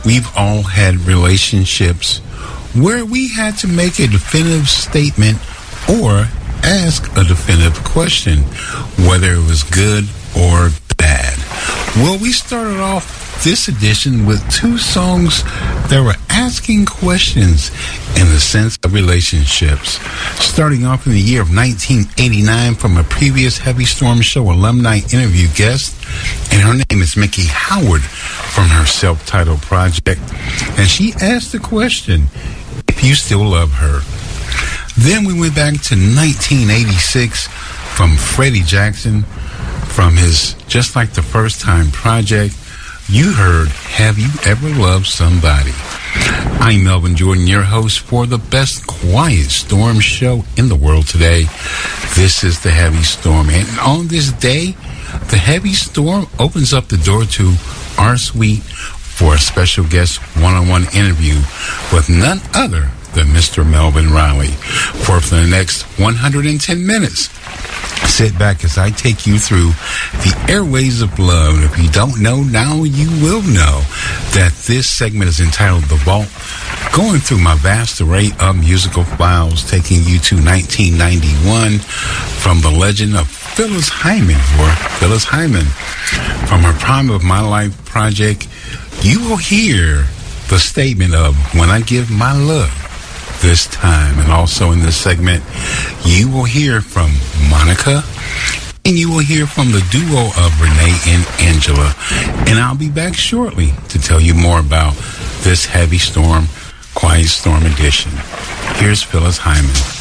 we've all had relationships where we had to make a definitive statement or ask a definitive question, whether it was good or bad. Well, we started off this edition with two songs that were asking questions in the sense of relationships. Starting off in the year of 1989 from a previous Heavy Storm Show alumni interview guest, and her name is Miki Howard from her self-titled project, and she asked the question, if you still love her. Then we went back to 1986 from Freddie Jackson from his Just Like the First Time project. You heard Have You Ever Loved Somebody? I'm Melvin Jordan, your host for the best Quiet Storm show in the world today. This is the Heavy Storm, and on this day, the Heavy Storm opens up the door to our suite for a special guest one-on-one interview with none other than Mr. Melvin Riley. For the next 110 minutes, sit back as I take you through the airways of love. And if you don't know, now you will know that this segment is entitled The Vault, going through my vast array of musical files, taking you to 1991 from the legend of Phyllis Hyman, or Phyllis Hyman. From her Prime of My Life project, you will hear the statement of When I Give My Love This Time. And also in this segment, you will hear from Monica, and you will hear from the duo of Renee and Angela. And I'll be back shortly to tell you more about this Heavy Storm, Quiet Storm edition. Here's Phyllis Hyman.